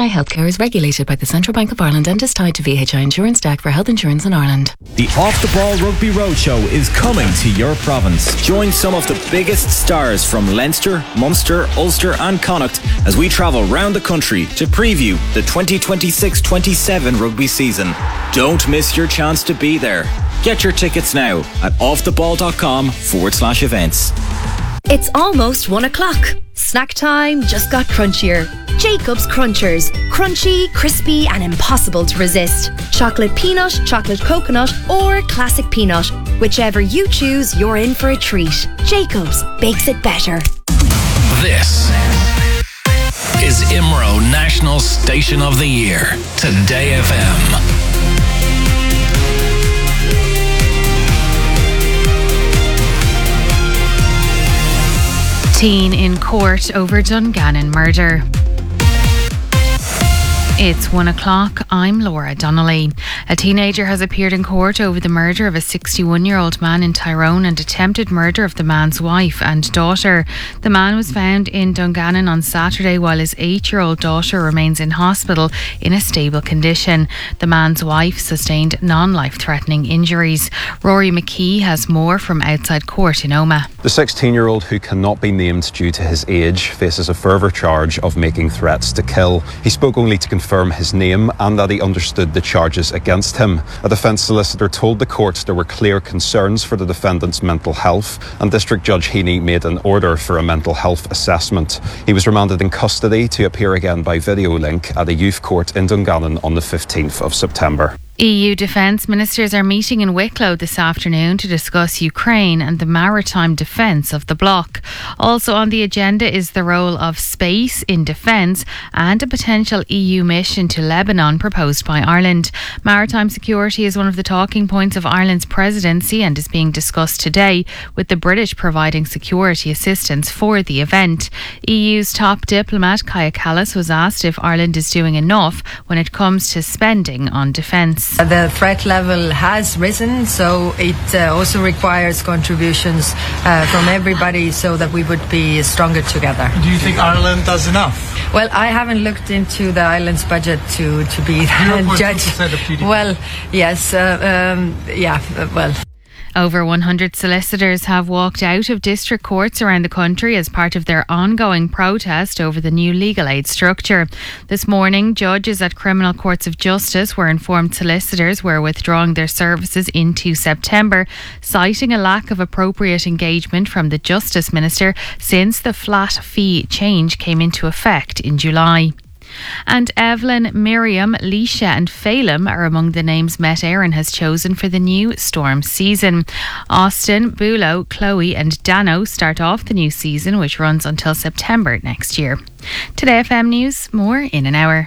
VHI Healthcare is regulated by the Central Bank of Ireland and is tied to VHI Insurance DAC for health insurance in Ireland. The Off the Ball Rugby Roadshow is coming to your province. Join some of the biggest stars from Leinster, Munster, Ulster and Connacht as we travel round the country to preview the 2026-27 rugby season. Don't miss your chance to be there. Get your tickets now at offtheball.com/events. It's almost 1 o'clock. Snack time just got crunchier. Jacob's Crunchers. Crunchy, crispy and impossible to resist. Chocolate peanut, chocolate coconut or classic peanut. Whichever you choose, you're in for a treat. Jacob's bakes it better. This is IMRO National Station of the Year. Today FM. Teen in court over Dungannon murder. It's 1 o'clock. I'm Laura Donnelly. A teenager has appeared in court over the murder of a 61-year-old man in Tyrone and attempted murder of the man's wife and daughter. The man was found in Dungannon on Saturday while his 8-year-old daughter remains in hospital in a stable condition. The man's wife sustained non-life-threatening injuries. Rory McKee has more from outside court in Omagh. The 16-year-old, who cannot be named due to his age, faces a further charge of making threats to kill. He spoke only to confirm his name and that he understood the charges against him. A defence solicitor told the court there were clear concerns for the defendant's mental health, and District Judge Heaney made an order for a mental health assessment. He was remanded in custody to appear again by video link at a youth court in Dungannon on the 15th of September. EU defence ministers are meeting in Wicklow this afternoon to discuss Ukraine and the maritime defence of the bloc. Also on the agenda is the role of space in defence and a potential EU mission to Lebanon proposed by Ireland. Maritime security is one of the talking points of Ireland's presidency and is being discussed today, with the British providing security assistance for the event. EU's top diplomat Kaja Kallas was asked if Ireland is doing enough when it comes to spending on defence. The threat level has risen, so it also requires contributions from everybody so that we would be stronger together. Do you think Ireland does enough? Well, I haven't looked into the island's budget to be judged. Well, yes, well. Over 100 solicitors have walked out of district courts around the country as part of their ongoing protest over the new legal aid structure. This morning, judges at criminal courts of justice were informed solicitors were withdrawing their services into September, citing a lack of appropriate engagement from the Justice Minister since the flat fee change came into effect in July. And Evelyn, Miriam, Leisha and Phelim are among the names Met Éireann has chosen for the new storm season. Austin, Bulow, Chloe and Dano start off the new season, which runs until September next year. Today FM News, more in an hour.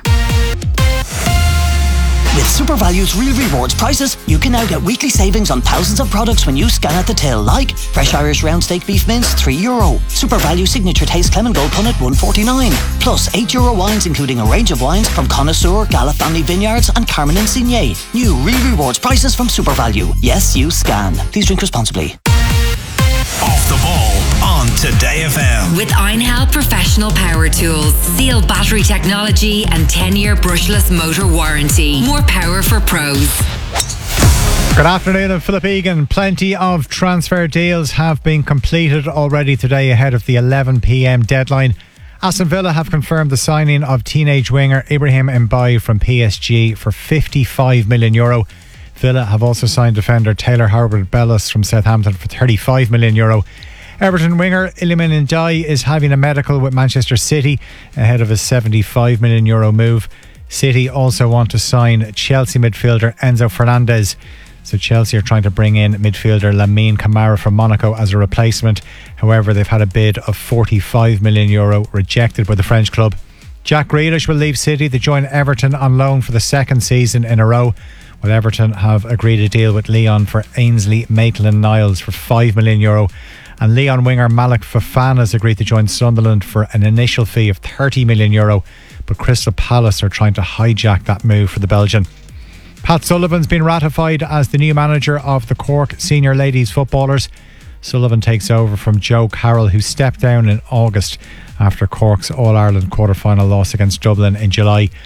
With SuperValue's Real Rewards prices, you can now get weekly savings on thousands of products when you scan at the till, like fresh Irish round steak beef mince, €3. SuperValue Signature Taste Clement Gold Punnet, $1.49. Plus €8 wines, including a range of wines from Connoisseur, Gala Family Vineyards and Carmen and Signet. New Real Rewards prices from SuperValue. Yes, you scan. Please drink responsibly. Off the Ball on Today FM. With Einhell Professional Power Tools. Seal battery technology and 10-year brushless motor warranty. More power for pros. Good afternoon, I'm Philip Egan. Plenty of transfer deals have been completed already today ahead of the 11 p.m. deadline. Aston Villa have confirmed the signing of teenage winger Ibrahim Mbaye from PSG for €55 million. Villa have also signed defender Taylor Howard-Bellis from Southampton for €35 million. Everton winger Iliman Ndiaye is having a medical with Manchester City ahead of a €75 million move. City also want to sign Chelsea midfielder Enzo Fernandez. So Chelsea are trying to bring in midfielder Lamine Camara from Monaco as a replacement. However, they've had a bid of €45 million rejected by the French club. Jack Grealish will leave City to join Everton on loan for the second season in a row, while Everton have agreed a deal with Lyon for Ainsley Maitland-Niles for €5 million. And Lyon winger Malik Fofana has agreed to join Sunderland for an initial fee of €30 million, but Crystal Palace are trying to hijack that move for the Belgian. Pat Sullivan's been ratified as the new manager of the Cork Senior Ladies Footballers. Sullivan takes over from Joe Carroll, who stepped down in August after Cork's All-Ireland quarter-final loss against Dublin in July.